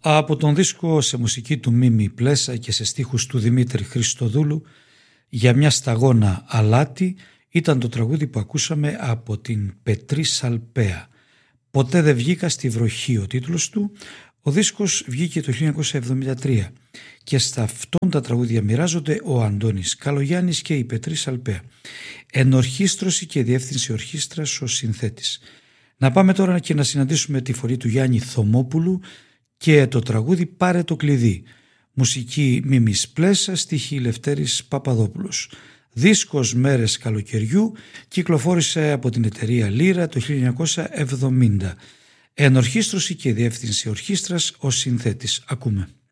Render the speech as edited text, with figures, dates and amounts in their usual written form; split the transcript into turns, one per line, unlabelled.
Από τον δίσκο σε μουσική του Μίμη Πλέσα και σε στίχους του Δημήτρη Χριστοδούλου, «Για μια σταγόνα αλάτι» ήταν το τραγούδι που ακούσαμε από την Πετρή Σαλπαία. «Ποτέ δεν βγήκα στη βροχή» ο τίτλος του. Ο δίσκος βγήκε το 1973 και στα αυτόν τα τραγούδια μοιράζονται ο Αντώνης Καλογιάννης και η Πετρή Σαλπαία. Ενορχήστρωση και διεύθυνση ορχήστρας ο συνθέτης. Να πάμε τώρα και να συναντήσουμε τη φωνή του Γιάννη Θωμόπουλου και το τραγούδι «Πάρε το κλειδί». Μουσική Μίμης Πλέσα, στίχη Λευτέρης Παπαδόπουλος. Δίσκος «Μέρες καλοκαιριού» κυκλοφόρησε από την εταιρεία Λύρα το 1970. Ενορχήστρωση και διεύθυνση ορχήστρας ο συνθέτης. Ακούμε.